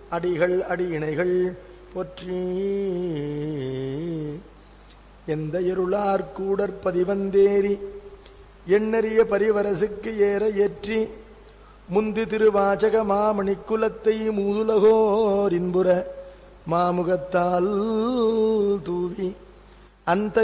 அடிகள் அடியினைகள் போற்றி. எந்த இருளார் கூடற்பதிவந்தேறி எண்ணறிய பரிவரசுக்கு ஏற ஏற்றி முந்தி திருவாச்சக மாமணிக்குலத்தை மூதுலகோர் இன்புற மாமுகத்தால் தூவி அந்த